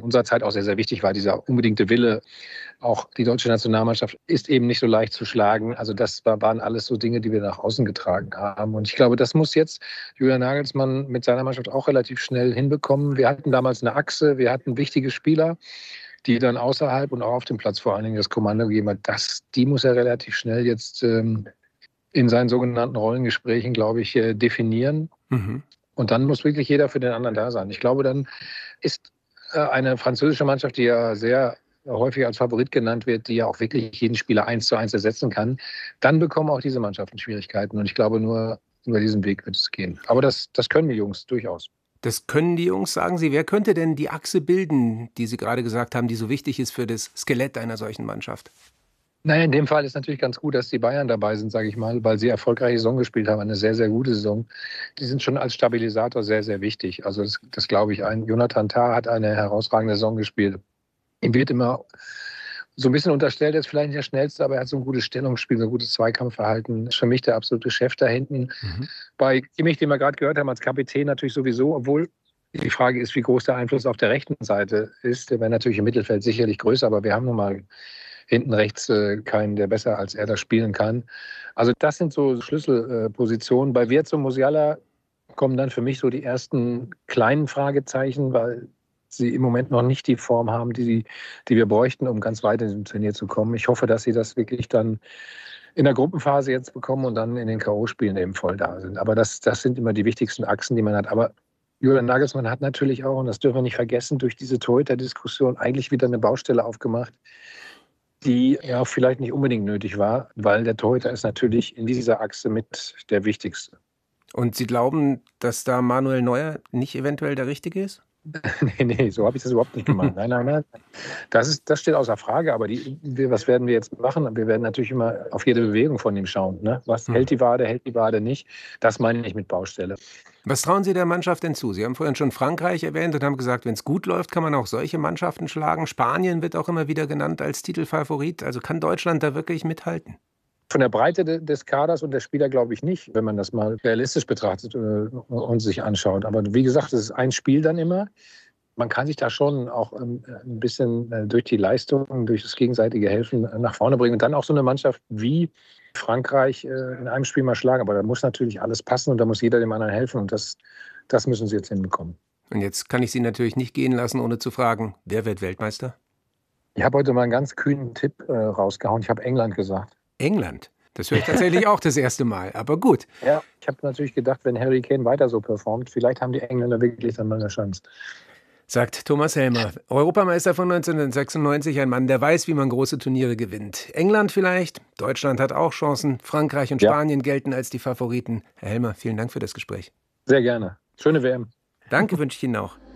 unserer Zeit auch sehr, sehr wichtig war, dieser unbedingte Wille. Auch die deutsche Nationalmannschaft ist eben nicht so leicht zu schlagen. Also das waren alles so Dinge, die wir nach außen getragen haben. Und ich glaube, das muss jetzt Julian Nagelsmann mit seiner Mannschaft auch relativ schnell hinbekommen. Wir hatten damals eine Achse, wir hatten wichtige Spieler, die dann außerhalb und auch auf dem Platz vor allen Dingen das Kommando gegeben hat. Die muss er relativ schnell jetzt in seinen sogenannten Rollengesprächen, glaube ich, definieren. Mhm. Und dann muss wirklich jeder für den anderen da sein. Ich glaube, dann ist eine französische Mannschaft, die ja sehr häufig als Favorit genannt wird, die ja auch wirklich jeden Spieler 1:1 ersetzen kann, dann bekommen auch diese Mannschaften Schwierigkeiten. Und ich glaube, nur über diesen Weg wird es gehen. Aber das können die Jungs durchaus. Das können die Jungs, sagen Sie. Wer könnte denn die Achse bilden, die Sie gerade gesagt haben, die so wichtig ist für das Skelett einer solchen Mannschaft? Naja, in dem Fall ist natürlich ganz gut, dass die Bayern dabei sind, sage ich mal, weil sie erfolgreiche Saison gespielt haben, eine sehr, sehr gute Saison. Die sind schon als Stabilisator sehr, sehr wichtig. Also das glaube ich. Jonathan Tah hat eine herausragende Saison gespielt. Ihm wird immer so ein bisschen unterstellt, er ist vielleicht nicht der Schnellste, aber er hat so ein gutes Stellungsspiel, so ein gutes Zweikampfverhalten. Ist für mich der absolute Chef da hinten. Mhm. Bei Kimmich, den wir gerade gehört haben, als Kapitän natürlich sowieso, obwohl die Frage ist, wie groß der Einfluss auf der rechten Seite ist. Der wäre natürlich im Mittelfeld sicherlich größer, aber wir haben nun mal hinten rechts keinen, der besser als er das spielen kann. Also das sind so Schlüsselpositionen. Bei Wirtz und Musiala kommen dann für mich so die ersten kleinen Fragezeichen, weil sie im Moment noch nicht die Form haben, die wir bräuchten, um ganz weit in diesem Turnier zu kommen. Ich hoffe, dass sie das wirklich dann in der Gruppenphase jetzt bekommen und dann in den K.O.-Spielen eben voll da sind. Aber das sind immer die wichtigsten Achsen, die man hat. Aber Julian Nagelsmann hat natürlich auch, und das dürfen wir nicht vergessen, durch diese Torhüter-Diskussion eigentlich wieder eine Baustelle aufgemacht, die ja vielleicht nicht unbedingt nötig war, weil der Torhüter ist natürlich in dieser Achse mit der wichtigste. Und Sie glauben, dass da Manuel Neuer nicht eventuell der Richtige ist? Nee, so habe ich das überhaupt nicht gemeint. Nein. Das steht außer Frage. Aber was werden wir jetzt machen? Wir werden natürlich immer auf jede Bewegung von ihm schauen. Ne? Was hält die Wade nicht? Das meine ich mit Baustelle. Was trauen Sie der Mannschaft denn zu? Sie haben vorhin schon Frankreich erwähnt und haben gesagt, wenn es gut läuft, kann man auch solche Mannschaften schlagen. Spanien wird auch immer wieder genannt als Titelfavorit. Also kann Deutschland da wirklich mithalten? Von der Breite des Kaders und der Spieler glaube ich nicht, wenn man das mal realistisch betrachtet und sich anschaut. Aber wie gesagt, es ist ein Spiel dann immer. Man kann sich da schon auch ein bisschen durch die Leistung, durch das gegenseitige Helfen nach vorne bringen. Und dann auch so eine Mannschaft wie Frankreich in einem Spiel mal schlagen. Aber da muss natürlich alles passen und da muss jeder dem anderen helfen. Und das müssen sie jetzt hinbekommen. Und jetzt kann ich Sie natürlich nicht gehen lassen, ohne zu fragen, wer wird Weltmeister? Ich habe heute mal einen ganz kühnen Tipp rausgehauen. Ich habe England gesagt. England? Das höre ich tatsächlich auch das erste Mal, aber gut. Ja, ich habe natürlich gedacht, wenn Harry Kane weiter so performt, vielleicht haben die Engländer wirklich dann mal eine Chance. Sagt Thomas Helmer, Europameister von 1996, ein Mann, der weiß, wie man große Turniere gewinnt. England vielleicht, Deutschland hat auch Chancen, Frankreich und Spanien gelten als die Favoriten. Herr Helmer, vielen Dank für das Gespräch. Sehr gerne. Schöne WM. Danke, wünsche ich Ihnen auch.